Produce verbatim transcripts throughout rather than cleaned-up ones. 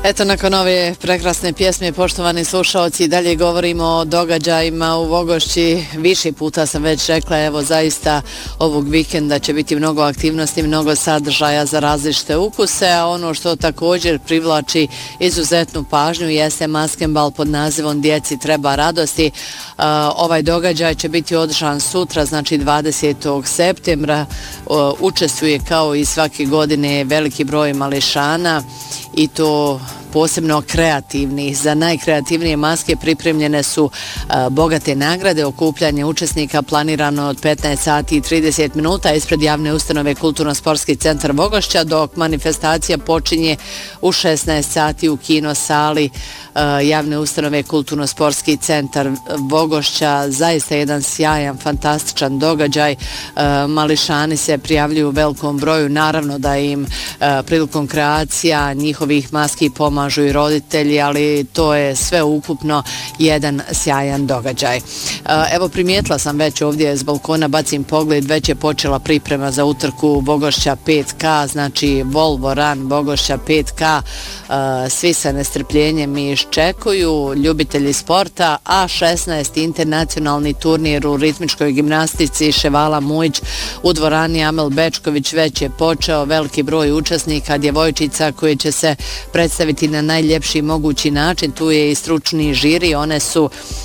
Eto, nakon ove prekrasne pjesme, poštovani slušalci, dalje govorimo o događajima u Vogošći. Više puta sam već rekla, evo zaista ovog vikenda će biti mnogo aktivnosti, mnogo sadržaja za različite ukuse, a ono što također privlači izuzetnu pažnju jeste maskenbal pod nazivom Djeci treba radosti. Uh, ovaj događaj će biti održan sutra, znači dvadesetog septembra. Uh, učestvuje kao i svake godine veliki broj mališana i to posebno kreativnih. Za najkreativnije maske pripremljene su uh, bogate nagrade. Okupljanje učesnika planirano od petnaest sati i trideset minuta ispred javne ustanove Kulturno-sportski centar Vogošća, dok manifestacija počinje u šesnaest sati u kino sali uh, javne ustanove Kulturno-sportski centar Vogošća. Zaista jedan sjajan, fantastičan događaj. Uh, mališani se prijavljuju u velikom broju. Naravno da im uh, prilikom kreacija njihovih maski pomažu i roditelji, ali to je sve ukupno jedan sjajan događaj. Evo, primijetila sam već ovdje s balkona, bacim pogled, već je počela priprema za utrku Vogošća pet ka, znači Volvo Run Vogošća pet ka. Svi se nestrpljenjem iščekuju, ljubitelji sporta, a šesnaesti internacionalni turnir u ritmičkoj gimnastici Ševala Mujić u dvorani Amel Bečković već je počeo. Veliki broj učesnika, djevojčica koje će se predstaviti na najljepši mogući način. Tu je i stručni žiri, one su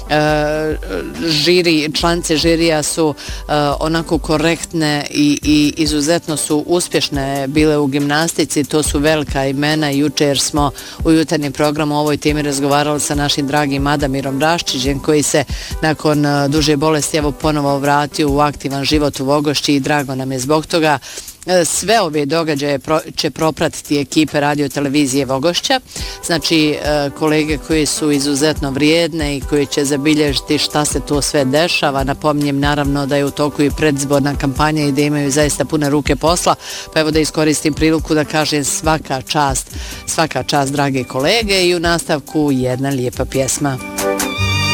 e, žiri, članice žirija su e, onako korektne i, i izuzetno su uspješne bile u gimnastici. To su velika imena. Jučer smo u jutarnjem programu o ovoj temi razgovarali sa našim dragim Adamirom Raščićem, koji se nakon duže bolesti evo ponovo vratio u aktivan život u Vogošći i drago nam je zbog toga. Sve ove događaje pro, će propratiti ekipe radio televizije Vogošća, znači kolege koji su izuzetno vrijedne i koji će zabilježiti šta se to sve dešava. Napominjem naravno da je u toku i predizborna kampanja i da imaju zaista pune ruke posla, pa evo da iskoristim priliku da kažem svaka čast, svaka čast drage kolege i u nastavku jedna lijepa pjesma.